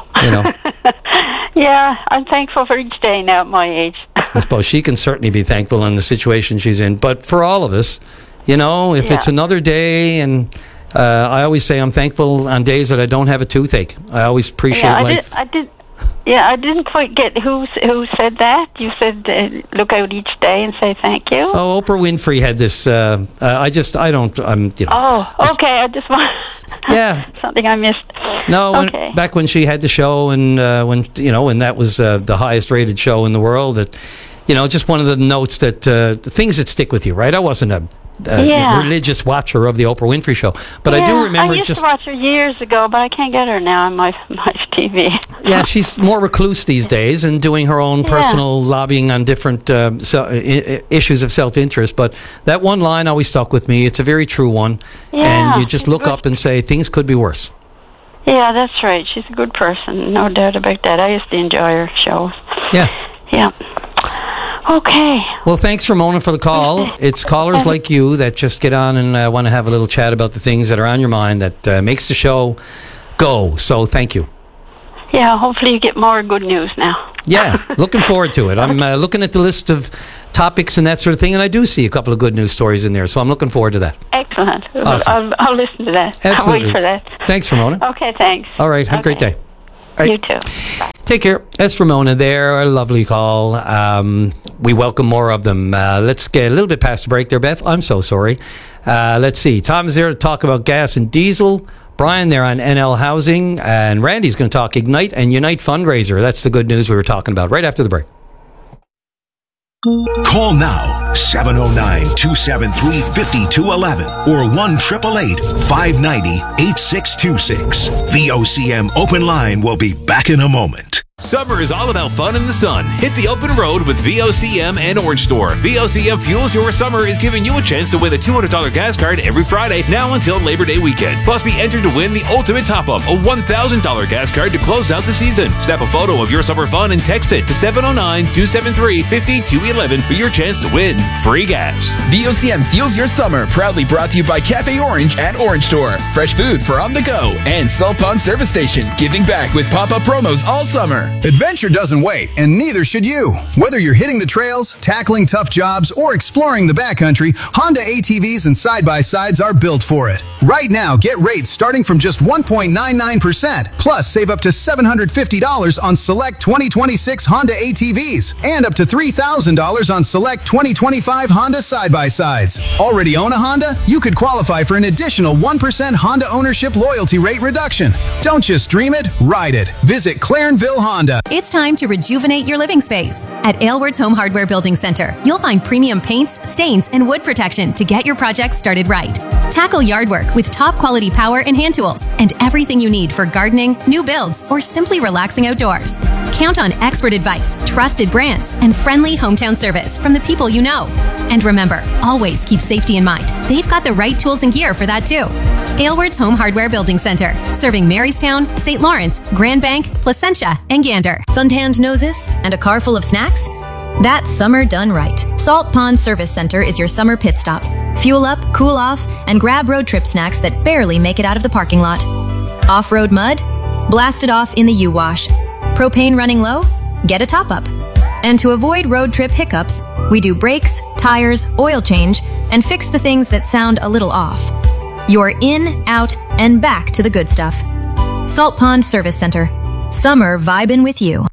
Yeah, I'm thankful for each day now at my age. I suppose she can certainly be thankful in the situation she's in. But for all of us, if it's another day, and I always say I'm thankful on days that I don't have a toothache. I always appreciate life. I didn't quite get who said that. You said look out each day and say thank you. Oh, Oprah Winfrey had this. Oh, okay. I just want. Yeah. Something I missed. No, back when she had the show, and when that was the highest rated show in the world, that just one of the notes that the things that stick with you, right? I wasn't a religious watcher of the Oprah Winfrey Show, but I do remember I used to watch her years ago, but I can't get her now on my TV. Yeah, she's more recluse these days and doing her own personal lobbying on different issues of self-interest. But that one line always stuck with me. It's a very true one, and you just look up and say things could be worse. Yeah, that's right. She's a good person, no doubt about that. I used to enjoy her shows. Yeah. Yeah. Okay. Well, thanks, Ramona, for the call. It's callers like you that just get on and want to have a little chat about the things that are on your mind that makes the show go. So thank you. Yeah, hopefully you get more good news now. Yeah, looking forward to it. I'm looking at the list of topics and that sort of thing, and I do see a couple of good news stories in there, so I'm looking forward to that. Excellent. Awesome. I'll listen to that. Absolutely. I'll wait for that. Thanks, Ramona. Okay, thanks. All right, have a great day. All right. You too. Bye. Take care. That's Ramona there. A lovely call. We welcome more of them. Let's get a little bit past the break there, Beth. I'm so sorry. Let's see. Tom's there to talk about gas and diesel. Brian there on NL Housing. And Randy's going to talk Ignite and Unite fundraiser. That's the good news we were talking about right after the break. Call now, 709-273-5211 or 1-888-590-8626. VOCM Open Line will be back in a moment. Summer is all about fun in the sun. Hit the open road with VOCM and Orange Store. VOCM Fuels Your Summer is giving you a chance to win a $200 gas card every Friday now until Labor Day weekend. Plus, be entered to win the ultimate top-up, a $1,000 gas card to close out the season. Snap a photo of your summer fun and text it to 709-273-5211 for your chance to win free gas. VOCM Fuels Your Summer, proudly brought to you by Cafe Orange at Orange Store. Fresh food for on the go. And Salt Pond Service Station, giving back with pop-up promos all summer. Adventure doesn't wait, and neither should you. Whether you're hitting the trails, tackling tough jobs, or exploring the backcountry, Honda ATVs and side-by-sides are built for it. Right now, get rates starting from just 1.99%, plus save up to $750 on select 2026 Honda ATVs, and up to $3,000 on select 2025 Honda side-by-sides. Already own a Honda? You could qualify for an additional 1% Honda ownership loyalty rate reduction. Don't just dream it, ride it. Visit Clarenville Honda. It's time to rejuvenate your living space. At Aylward's Home Hardware Building Center, you'll find premium paints, stains, and wood protection to get your project started right. Tackle yard work with top quality power and hand tools and everything you need for gardening, new builds, or simply relaxing outdoors. Count on expert advice, trusted brands, and friendly hometown service from the people you know. And remember, always keep safety in mind. They've got the right tools and gear for that too. Aylward's Home Hardware Building Center, serving Marystown, St. Lawrence, Grand Bank, Placentia, and Gander. Suntanned noses and a car full of snacks? That's summer done right. Salt Pond Service Center is your summer pit stop. Fuel up, cool off, and grab road trip snacks that barely make it out of the parking lot. Off-road mud? Blast it off in the U-Wash. Propane running low? Get a top-up. And to avoid road trip hiccups, we do brakes, tires, oil change, and fix the things that sound a little off. You're in, out, and back to the good stuff. Salt Pond Service Center. Summer vibin' with you.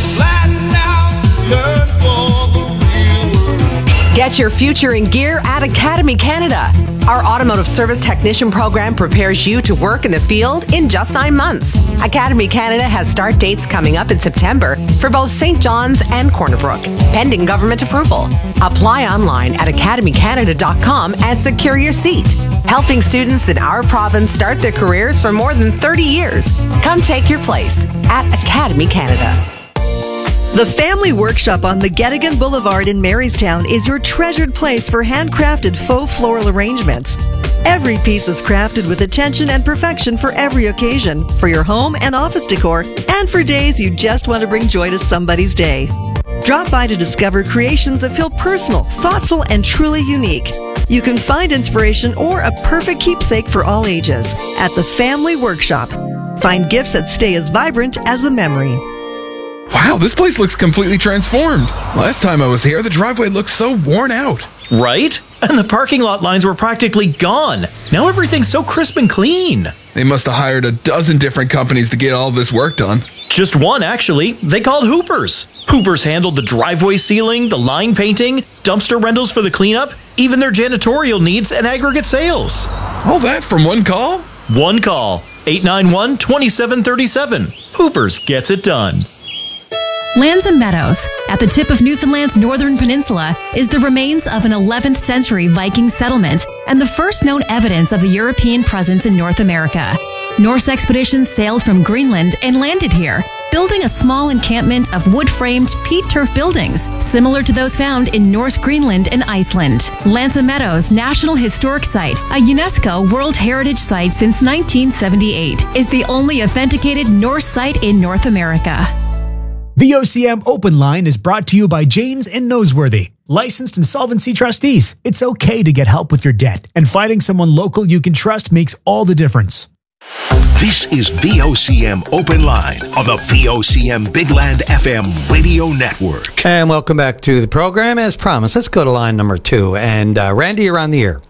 Get your future in gear at Academy Canada. Our automotive service technician program prepares you to work in the field in just 9 months. Academy Canada has start dates coming up in September for both St. John's and Corner Brook, pending government approval. Apply online at academycanada.com and secure your seat. Helping students in our province start their careers for more than 30 years. Come take your place at Academy Canada. The Family Workshop on McGettigan Boulevard in Marystown is your treasured place for handcrafted faux floral arrangements. Every piece is crafted with attention and perfection for every occasion, for your home and office decor, and for days you just want to bring joy to somebody's day. Drop by to discover creations that feel personal, thoughtful, and truly unique. You can find inspiration or a perfect keepsake for all ages at the Family Workshop. Find gifts that stay as vibrant as the memory. Wow, this place looks completely transformed. Last time I was here, the driveway looked so worn out. Right? And the parking lot lines were practically gone. Now everything's so crisp and clean. They must have hired a dozen different companies to get all this work done. Just one, actually. They called Hoopers. Hoopers handled the driveway sealing, the line painting, dumpster rentals for the cleanup, even their janitorial needs and aggregate sales. All that from one call? One call. 891-2737. Hoopers gets it done. Lands and Meadows, at the tip of Newfoundland's northern peninsula, is the remains of an 11th century Viking settlement and the first known evidence of the European presence in North America. Norse expeditions sailed from Greenland and landed here, building a small encampment of wood-framed peat turf buildings, similar to those found in Norse Greenland and Iceland. Lanza Meadows National Historic Site, a UNESCO World Heritage Site since 1978, is the only authenticated Norse site in North America. VOCM Open Line is brought to you by Janes and Noseworthy, licensed insolvency trustees. It's okay to get help with your debt, and finding someone local you can trust makes all the difference. This is VOCM Open Line on the VOCM Big Land FM radio network. And welcome back to the program. As promised, let's go to line number 2. And Randy, you're on the air.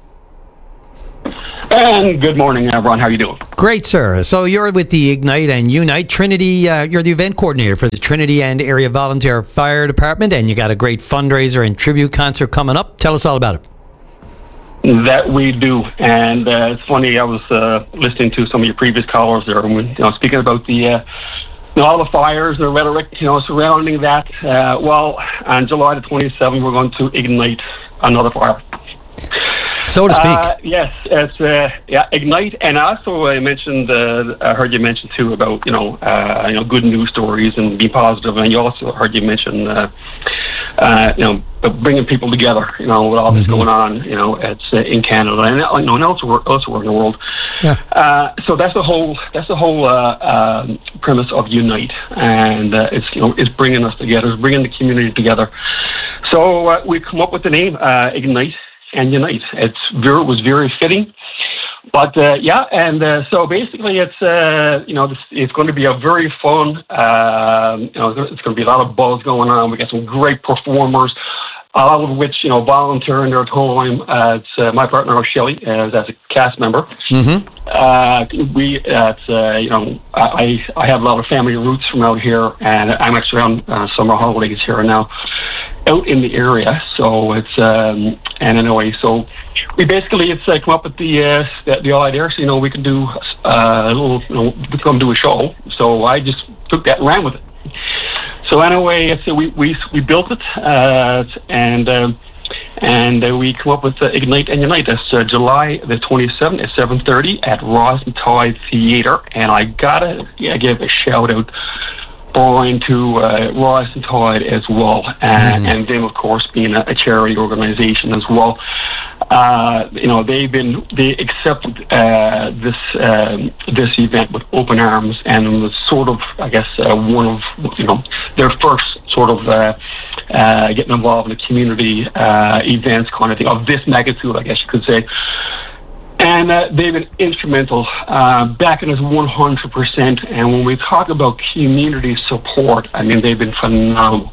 And good morning, Ron. How are you doing? Great, sir. So you're with the Ignite and Unite Trinity. You're the event coordinator for the Trinity End Area Volunteer Fire Department, and you got a great fundraiser and tribute concert coming up. Tell us all about it. That we do, and it's funny. I was listening to some of your previous callers there, and speaking about the all the fires and the rhetoric, surrounding that. Well, on July the 27th, we're going to ignite another fire. So to speak. Yes, it's Ignite, and also I mentioned. I heard you mention too about good news stories and be positive, and you also heard you mention bringing people together. With all this going on, it's in Canada and elsewhere in the world. Yeah. So that's the whole premise of Unite, and it's bringing us together, it's bringing the community together. So we come up with the name Ignite and Unite. It was very fitting, but so basically it's it's going to be a very fun. It's going to be a lot of buzz going on. We got some great performers, all of which volunteering their time. It's my partner Shelley as a cast member. Mm-hmm. I have a lot of family roots from out here, and I'm actually on summer holidays here now, out in the area. So it's and anyway, so we basically come up with the idea. So we can do a little, we come do a show. So I just took that and ran with it. So anyway, so we built it, and we come up with Ignite and Unite. That's July the 27th at 7:30 at Ross and Tide Theatre. And I gotta give a shout out, Brian, to Ross and Tide as well, and them of course being a charity organization as well. They accepted this event with open arms, and it was sort of, I guess, one of their first sort of getting involved in the community events kind of thing of this magnitude, I guess you could say. And they've been instrumental, backing us 100%. And when we talk about community support, I mean, they've been phenomenal.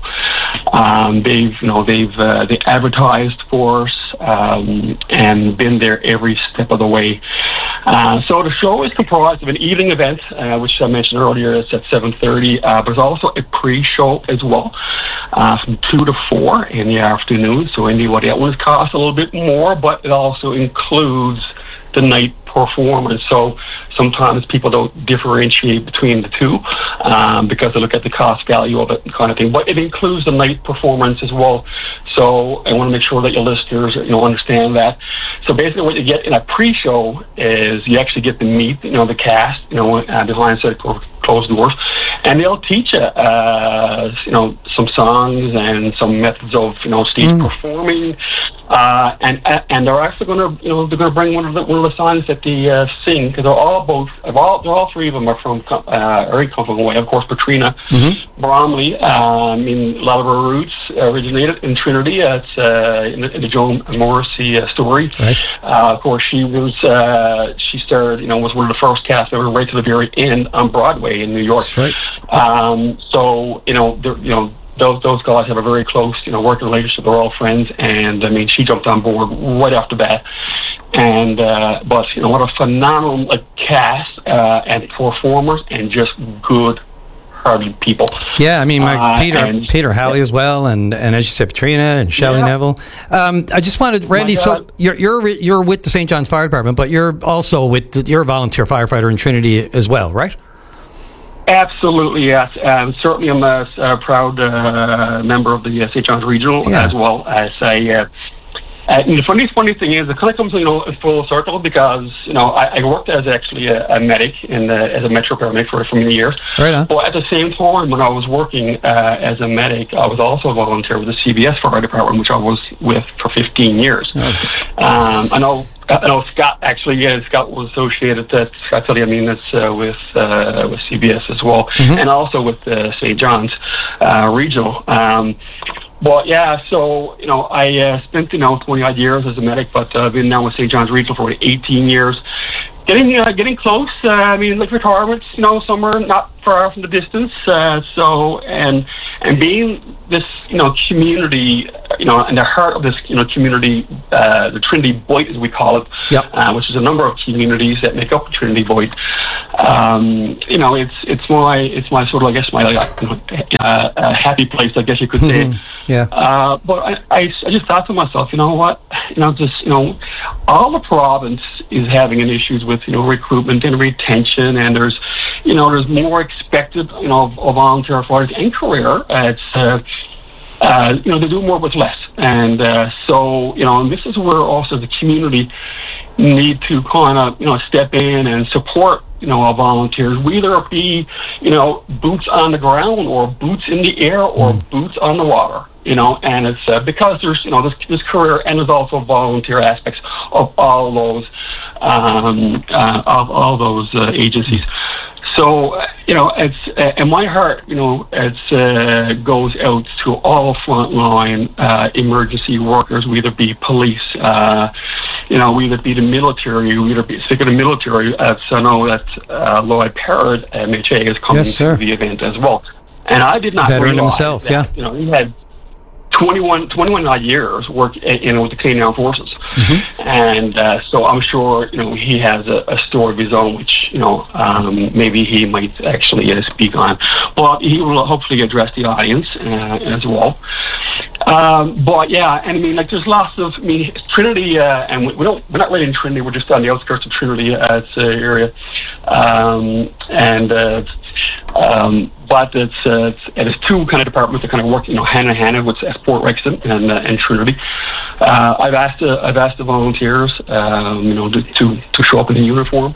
They advertised for us and been there every step of the way. So the show is comprised of an evening event, which I mentioned earlier. It's at 7:30. But there's also a pre-show as well, from 2 to 4 in the afternoon. So anybody that one's costs a little bit more, but it also includes the night performance. So sometimes people don't differentiate between the two because they look at the cost value of it kind of thing. But it includes the night performance as well. So I want to make sure that your listeners understand that. So basically what you get in a pre-show is you actually get to meet the cast behind closed doors, and they'll teach you some songs and some methods of stage performing, and they're actually going to bring one of the songs that they sing, because they're all three of them are from very comfortable way. Of course, Patrina Bromley, a lot of her roots originated in Trinity. It's in the Joan Morrissey story. Right. Of course, she started was one of the first cast ever right to the very end on Broadway in New York. That's right. Those guys have a very close, working relationship. They're all friends, and she jumped on board right off the bat. And but what a phenomenal cast and performers, and just good-hearted people. Yeah, Peter Halley as well, and as you said, Patrina and Shelley Neville. I just wanted, Randy. So you're with the St. John's Fire Department, but you're also you're a volunteer firefighter in Trinity as well, right? Absolutely, yes. Certainly, I'm a proud member of the St. John's Regional, as well as And the funny thing is, it kind of comes, full circle because, I worked as actually a medic as a metro paramedic for many years. Right on. But at the same time, when I was working as a medic, I was also a volunteer with the CBS Fire Department, which I was with for 15 years. I know Scott actually. Scott was associated. Scott Tully, with CBS as well, and also with St. John's Regional. But yeah, so I spent 20 odd years as a medic, but I've been now with St. John's Regional for 18 years. Getting close. Retirement, somewhere not far from the distance. And being this, community, in the heart of this, community, the Trinity Boyd, as we call it, which is a number of communities that make up Trinity Boyd. It's my sort of, I guess, my happy place, I guess you could say. Yeah. But I just thought to myself, you know what, all the province is having an issues with recruitment and retention, and there's more expected of volunteer fighters and career. It's they do more with less, and and this is where also the community need to kind of step in and support our volunteers, whether it be boots on the ground or boots in the air or boots on the water. And it's because there's this career, and there's also volunteer aspects of all those agencies. So it's in my heart, it goes out to all frontline emergency workers, whether it be police, whether it be the military, whether it be sick of the military. I know that Lloyd Parrott, MHA, is coming to the event as well. And I did not veteran realize himself, that, he had 21 odd years work with the Canadian Armed Forces, and so I'm sure he has a story of his own, which maybe he might actually speak on. But he will hopefully address the audience as well. But yeah, and there's lots of Trinity, and we're not really in Trinity. We're just on the outskirts of Trinity area, but it's two kind of departments that kind of work hand in hand with Port Rexton and Trinity. I've asked the volunteers to show up in a uniform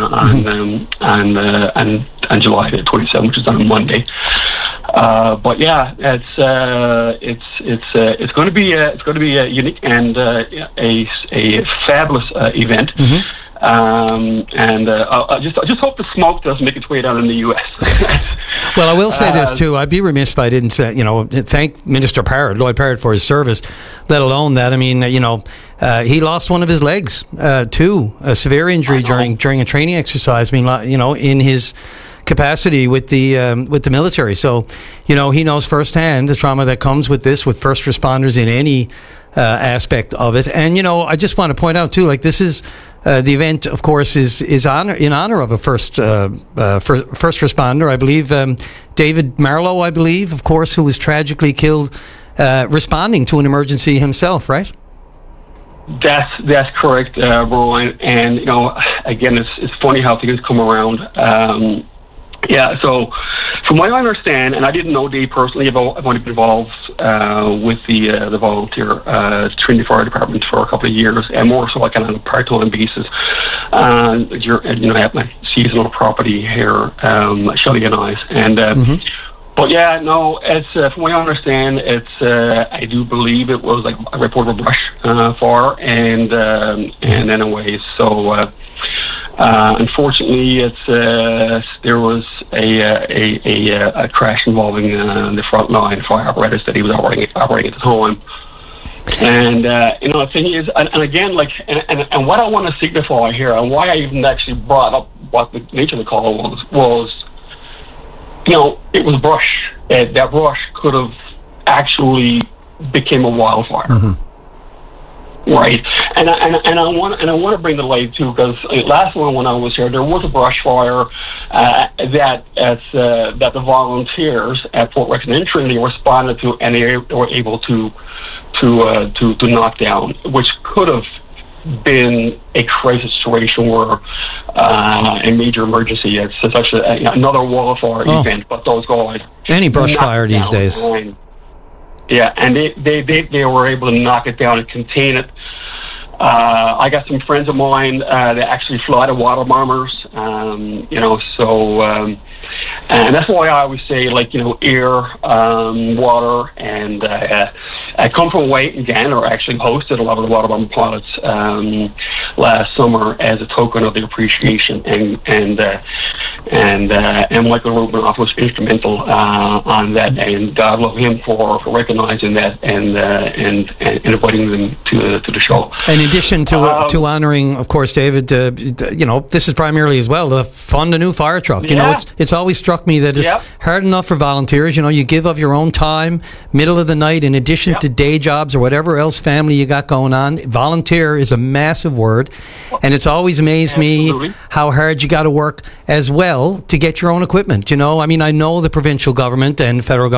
on July 27th, which is on a Monday. But yeah, it's going to be a unique and a fabulous event. I just hope the smoke doesn't make its way down in the U.S. Well, I will say this too. I'd be remiss if I didn't say, thank Minister Parrott, Lloyd Parrott, for his service. Let alone that, he lost one of his legs too, a severe injury during a training exercise. In his capacity with the military. So, he knows firsthand the trauma that comes with this, with first responders in any aspect of it. And I just want to point out too, this is the event, of course, is in honor of a first responder. I believe David Marlowe, of course, who was tragically killed responding to an emergency himself, right? That's correct, Brian. And again, it's funny how things come around. Yeah, so from what I understand, and I didn't know Dave personally, I've only been involved with the volunteer Trinity Fire Department for a couple of years, and more so on a part-time basis. I have my seasonal property here, Shelley and I, and but yeah, no, it's from what I understand, I do believe it was a report of a brush fire, and anyways, so. Unfortunately, there was a crash involving the frontline fire apparatus that he was operating at the time. And the thing is, and again, and what I want to signify here, and why I even actually brought up what the nature of the call was, it was brush. That brush could have actually became a wildfire. Right, and I want to bring the light too, because last one when I was here, there was a brush fire that the volunteers at Fort Rexton and Trinity responded to, and they were able to knock down, which could have been a crisis situation where a major emergency. It's such another wildfire event, but those guys any brush fire these days. Yeah, and they were able to knock it down and contain it I got some friends of mine that actually fly the water bombers, and that's why I always say, air, water, and I come from White and Gander actually hosted a lot of the water bomber pilots last summer as a token of their appreciation, and Michael Rubinoff was instrumental on that, and God love him for recognizing that and inviting them to the show. In addition to honoring, of course, David, this is primarily as well to fund a new fire truck. It's always struck me that it's hard enough for volunteers. You give of your own time, middle of the night, in addition to day jobs or whatever else family you got going on. Volunteer is a massive word, and it's always amazed me how hard you got to work as well to get your own equipment. I know the provincial government and federal government